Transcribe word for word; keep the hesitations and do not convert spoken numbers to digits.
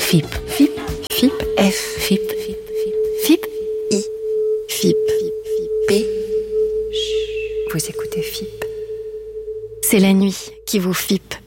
F I P. F I P. F I P. F. F I P. F I P. I. F I P. P. Vous écoutez F I P. C'est la nuit qui vous F I P.